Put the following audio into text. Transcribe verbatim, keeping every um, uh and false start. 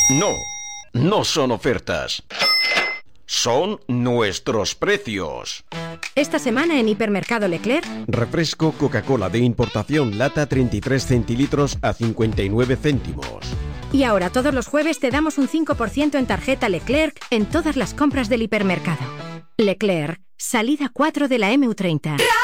No, no son ofertas. Son nuestros precios. Esta semana en Hipermercado Leclerc. Refresco Coca-Cola de importación lata treinta y tres centilitros a cincuenta y nueve céntimos. Y ahora todos los jueves te damos un cinco por ciento en tarjeta Leclerc en todas las compras del hipermercado. Leclerc, salida cuatro de la eme u treinta.